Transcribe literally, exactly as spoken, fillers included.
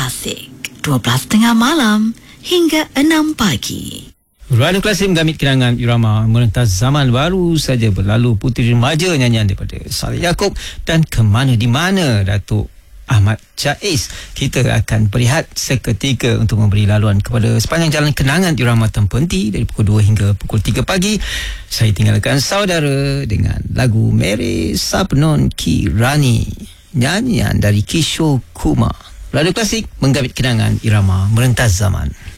Klasik, dua belas tiga puluh malam hingga enam pagi. Radio Klasik menggamit kenangan irama merentas zaman. Baru saja berlalu Puteri Remaja, nyanyian daripada Saleh Yaakob, dan Kemana di Mana Datuk Ahmad Jais. Kita akan berehat seketika untuk memberi laluan kepada sepanjang jalan kenangan irama terhenti dari pukul dua hingga pukul tiga pagi. Saya tinggalkan saudara dengan lagu Mere Sapnon Kirani, nyanyian dari Kishore Kumar. Radio Klasik menggamit kenangan irama merentas zaman.